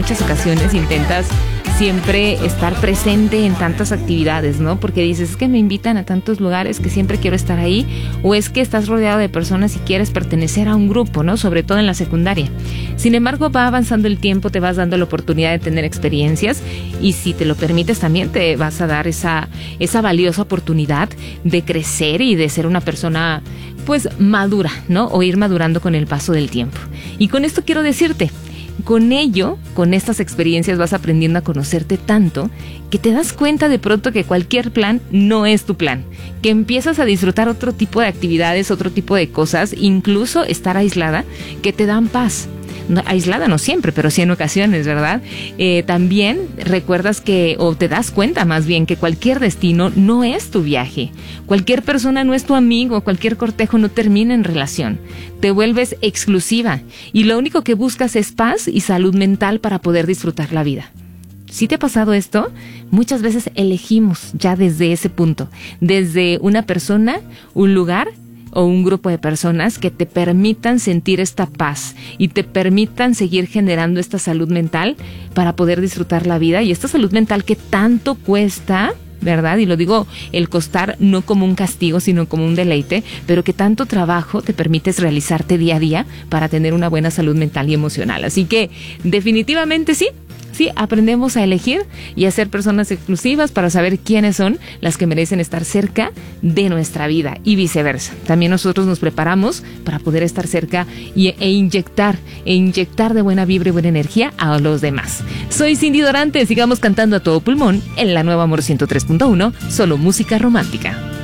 muchas ocasiones intentas siempre estar presente en tantas actividades, ¿no? Porque dices, es que me invitan a tantos lugares que siempre quiero estar ahí, o es que estás rodeado de personas y quieres pertenecer a un grupo, ¿no? Sobre todo en la secundaria. Sin embargo, va avanzando el tiempo, te vas dando la oportunidad de tener experiencias y si te lo permites también te vas a dar esa valiosa oportunidad de crecer y de ser una persona pues madura, ¿no? O ir madurando con el paso del tiempo. Y con esto quiero decirte, con ello, con estas experiencias vas aprendiendo a conocerte tanto que te das cuenta de pronto que cualquier plan no es tu plan, que empiezas a disfrutar otro tipo de actividades, otro tipo de cosas, incluso estar aislada, que te dan paz. No, aislada no siempre, pero sí en ocasiones, ¿verdad? También recuerdas o te das cuenta más bien que cualquier destino no es tu viaje. Cualquier persona no es tu amigo, cualquier cortejo no termina en relación. Te vuelves exclusiva y lo único que buscas es paz y salud mental para poder disfrutar la vida. ¿Sí te ha pasado esto? Muchas veces elegimos ya desde ese punto, desde una persona, un lugar o un grupo de personas que te permitan sentir esta paz y te permitan seguir generando esta salud mental para poder disfrutar la vida y esta salud mental que tanto cuesta, ¿verdad? Y lo digo, el costar no como un castigo, sino como un deleite, pero que tanto trabajo te permites realizarte día a día para tener una buena salud mental y emocional. Así que definitivamente sí, aprendemos a elegir y a ser personas exclusivas para saber quiénes son las que merecen estar cerca de nuestra vida y viceversa. También nosotros nos preparamos para poder estar cerca e inyectar de buena vibra y buena energía a los demás. Soy Cindy Dorante, sigamos cantando a todo pulmón en la Nueva Amor 103.1, solo música romántica.